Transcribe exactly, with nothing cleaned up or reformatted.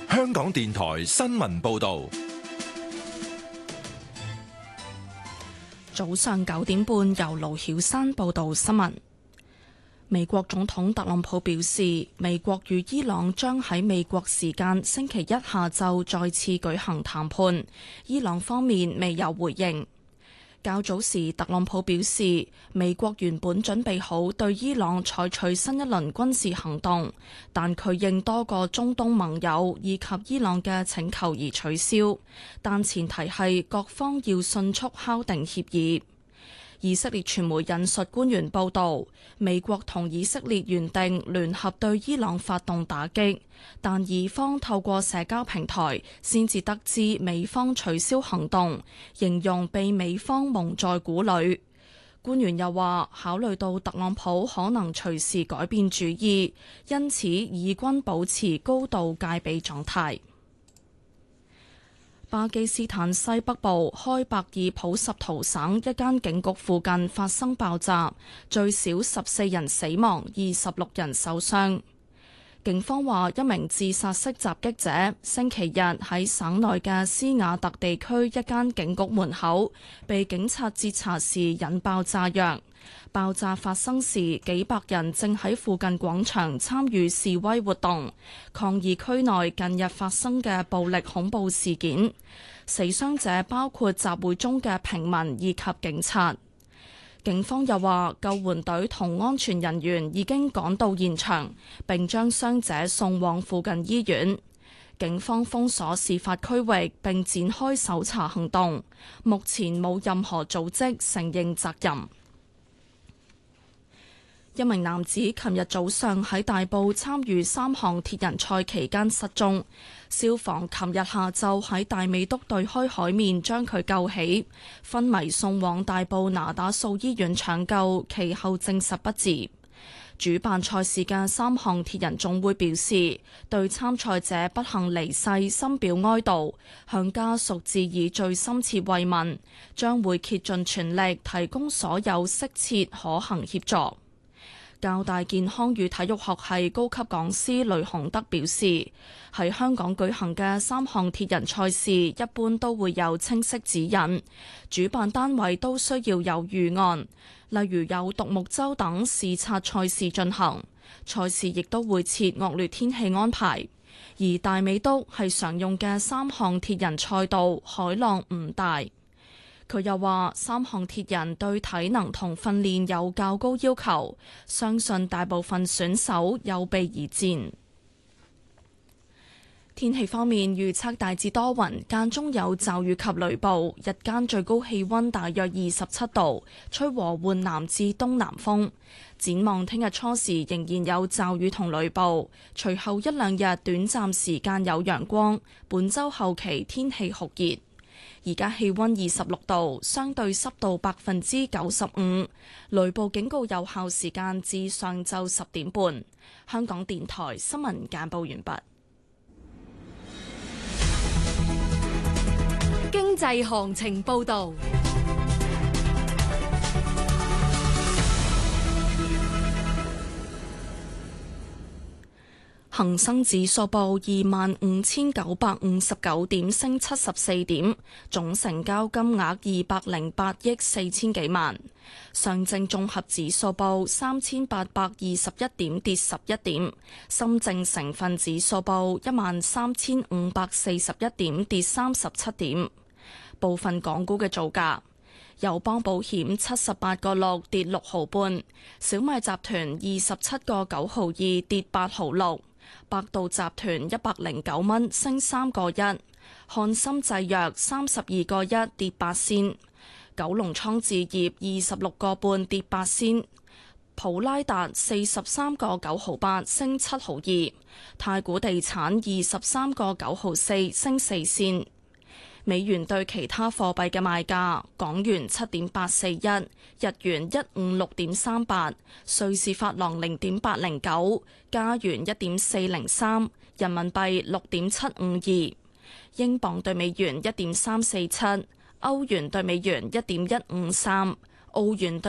香港電台新聞報道。 早上九點半，由盧曉山報道新聞。美國總統特朗普表示，美國與伊朗將喺美國時間星期一下晝再次舉行談判，伊朗方面未有回應。較早時，特朗普表示，美國原本準備好對伊朗採取新一輪軍事行動，但佢應多個中東盟友以及伊朗嘅請求而取消，但前提係各方要迅速敲定協議。以色列傳媒引述官員報道，美國同以色列原定聯合對伊朗發動打擊，但以方透過社交平台先至得知美方取消行動，形容被美方蒙在鼓裏。官員又話，考慮到特朗普可能隨時改變主意，因此以軍保持高度戒備狀態。巴基斯坦西北部開伯爾普什圖省一間警局附近發生爆炸，最少十四人死亡，二十六人受傷。警方話，一名自殺式襲擊者星期日喺省內嘅斯瓦特地區一間警局門口被警察截查時引爆炸藥。爆炸發生時，幾百人正喺附近廣場參與示威活動，抗議區內近日發生嘅暴力恐怖事件。死傷者包括集會中嘅平民以及警察。警方又話，救援隊同安全人員已經趕到現場，並將傷者送往附近醫院。警方封鎖事發區域並展開搜查行動，目前冇任何組織承認責任。一名男子琴日早上喺大埔參與三項鐵人賽期間失蹤，消防琴日下晝喺大美督對開海面將佢救起，昏迷送往大埔那打素醫院搶救，其後證實不治。主辦賽事嘅三項鐵人總會表示，對參賽者不幸離世深表哀悼，向家屬致以最深切慰問，將會竭盡全力提供所有適切可行協助。教大健康與體育學系高級講師雷洪德表示，喺香港舉行嘅三項鐵人賽事一般都會有清晰指引，主辦單位都需要有預案，例如有獨木舟等視察賽事進行。賽事亦都會設惡劣天氣安排，而大美督係常用嘅三項鐵人賽道，海浪唔大。佢又話，三項鐵人對體能同訓練有較高要求，相信大部分選手有備而戰。天氣方面，預測大致多雲，間中有驟雨及雷暴，日間最高氣溫大約二十七度，吹和緩南至東南風。展望聽日初時仍然有驟雨同雷暴，隨後一兩日短暫時間有陽光，本週後期天氣酷熱。而家氣溫二十六度，相對濕度百分之九十五，雷暴警告有效時間至上晝十點半。香港電台新聞簡報完畢。 經濟行情報道。 恒生指數報二萬五千九百五十九點，升七十四點，總成交金額二百零八億四千幾萬。上證綜合指數報三千八百二十一點，跌十一點。深證成分指數報一萬三千五百四十一點，跌三十七點。部分港股嘅造價：友邦保險七十八個六，跌六毫半；小米集團二十七個九毫二，跌八毫六。百度集團一百零九蚊，升三個一；漢森製藥三十二個一，跌八仙；九龍倉置業二十六個半，跌八仙；普拉達四十三個九毫八，升七毫二；太古地產二十三個九毫四，升四仙。美元對其他貨幣嘅賣價：港元七點八四一，日元一五六點三八，瑞士法郎零點八零九，加元一點四零三，人民幣六點七五二，英鎊對美元一點三四七，歐元對美元一點一五三，澳元對